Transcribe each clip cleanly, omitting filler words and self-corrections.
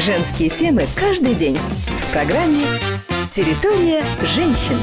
Женские темы каждый день в программе «Территория женщин».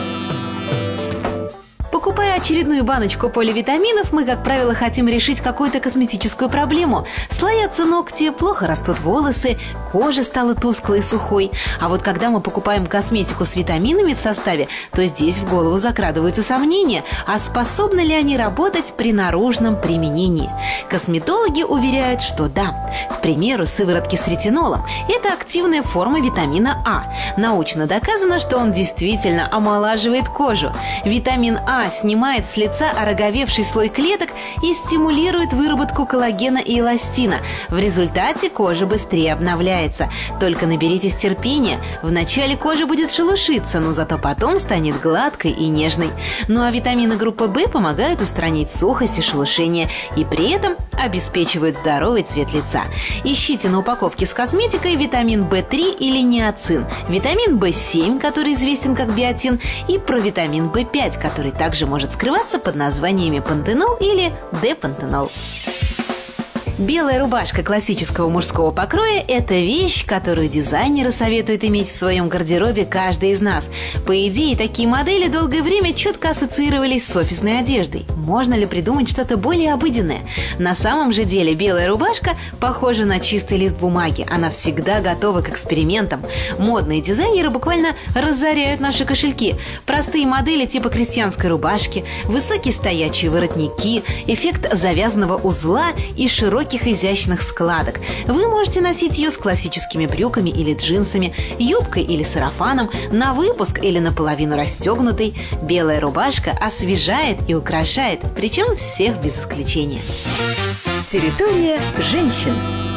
Покупая очередную баночку поливитаминов, мы, как правило, хотим решить какую-то косметическую проблему. Слоятся ногти, плохо растут волосы, кожа стала тусклой и сухой. А вот когда мы покупаем косметику с витаминами в составе, то здесь в голову закрадываются сомнения, а способны ли они работать при наружном применении. Косметологи уверяют, что да. К примеру, сыворотки с ретинолом – это активная форма витамина А. Научно доказано, что он действительно омолаживает кожу. Витамин А снимает с лица ороговевший слой клеток и стимулирует выработку коллагена и эластина. В результате кожа быстрее обновляется. Только наберитесь терпения. Вначале кожа будет шелушиться, но зато потом станет гладкой и нежной. Ну а витамины группы В помогают устранить сухость и шелушение и при этом обеспечивают здоровый цвет лица. Ищите на упаковке с косметикой витамин В3 или ниацин, витамин В7, который известен как биотин, и провитамин В5, который также может скрываться под названиями пантенол или депантенол. Белая рубашка классического мужского покроя – это вещь, которую дизайнеры советуют иметь в своем гардеробе каждый из нас. По идее, такие модели долгое время четко ассоциировались с офисной одеждой. Можно ли придумать что-то более обыденное? На самом же деле белая рубашка похожа на чистый лист бумаги. Она всегда готова к экспериментам. Модные дизайнеры буквально разоряют наши кошельки. Простые модели типа крестьянской рубашки, высокие стоячие воротники, эффект завязанного узла и широких изящных складок. Вы можете носить ее с классическими брюками или джинсами, юбкой или сарафаном, на выпуск или наполовину расстегнутой. Белая рубашка освежает и украшает, причем всех без исключения. Территория женщин.